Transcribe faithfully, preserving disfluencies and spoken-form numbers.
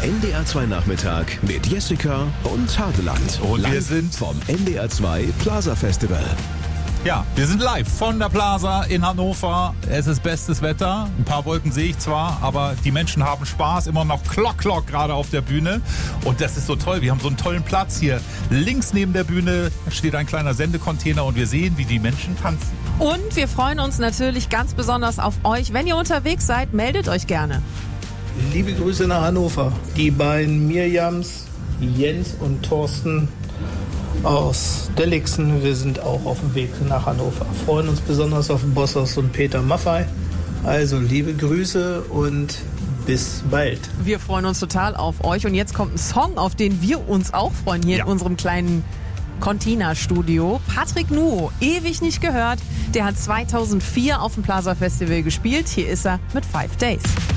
N D R zwei Nachmittag mit Jessica und Hardeland. Und wir Live sind vom N D R zwei Plaza Festival. Ja, wir sind live von der Plaza in Hannover. Es ist bestes Wetter. Ein paar Wolken sehe ich zwar, aber die Menschen haben Spaß. Immer noch Klock, Klock gerade auf der Bühne. Und das ist so toll. Wir haben so einen tollen Platz hier. Links neben der Bühne steht ein kleiner Sendecontainer und wir sehen, wie die Menschen tanzen. Und wir freuen uns natürlich ganz besonders auf euch. Wenn ihr unterwegs seid, meldet euch gerne. Liebe Grüße nach Hannover. Die beiden Mirjams, Jens und Thorsten aus Dellixen. Wir sind auch auf dem Weg nach Hannover. Freuen uns besonders auf Bossos und Peter Maffay. Also liebe Grüße und bis bald. Wir freuen uns total auf euch. Und jetzt kommt ein Song, auf den wir uns auch freuen hier Ja. in unserem kleinen Container-Studio. Patrick Nuo, ewig nicht gehört. Der hat zweitausendvier auf dem Plaza Festival gespielt. Hier ist er mit Five Days.